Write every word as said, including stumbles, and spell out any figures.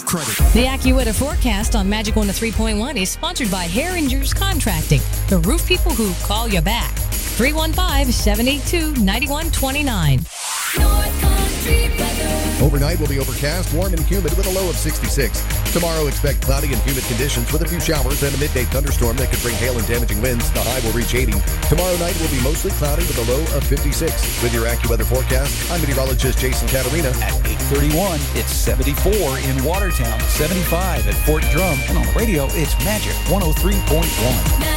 credit. The AccuWeather forecast on Magic one oh three point one is sponsored by Herringer's Contracting, the roof people who call you back. three one five, seven eight two, nine one two nine. North Country weather. Overnight will be overcast, warm and humid with a low of sixty-six. Tomorrow, expect cloudy and humid conditions with a few showers and a midday thunderstorm that could bring hail and damaging winds. The high will reach eighty. Tomorrow night will be mostly cloudy with a low of fifty-six. With your AccuWeather forecast, I'm meteorologist Jason Catarina. At eight thirty-one, it's seventy-four in Watertown, seventy-five at Fort Drum, and on the radio, it's Magic one oh three point one.